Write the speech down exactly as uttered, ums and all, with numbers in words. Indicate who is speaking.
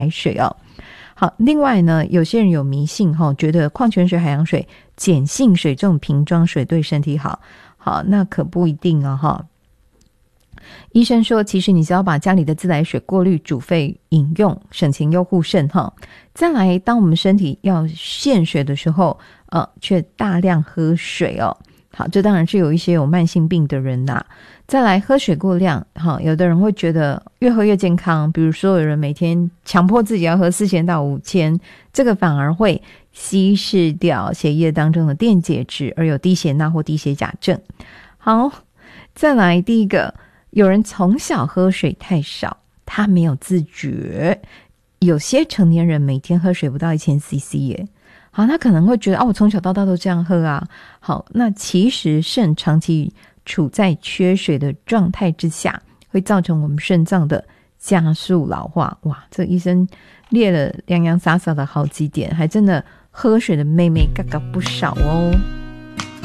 Speaker 1: 水哦。好，另外呢，有些人有迷信哈、哦，觉得矿泉水、海洋水、碱性水这种瓶装水对身体好。好，那可不一定啊哈。医生说，其实你只要把家里的自来水过滤煮沸饮用，省钱又护肾哈。再来，当我们身体要限水的时候，呃，却大量喝水哦。好，这当然是有一些有慢性病的人呐、啊。再来，喝水过量，好，有的人会觉得越喝越健康，比如说有人每天强迫自己要喝四千到五千，这个反而会稀释掉血液当中的电解质，而有低血钠或低血钾症。好，再来第一个，有人从小喝水太少，他没有自觉，有些成年人每天喝水不到一千 C C 耶。好，他可能会觉得哦，我从小到大都这样喝啊。好，那其实肾长期处在缺水的状态之下，会造成我们肾脏的加速老化。哇，这医生列了洋洋洒洒的好几点，还真的喝水的妹妹嘎嘎不少哦。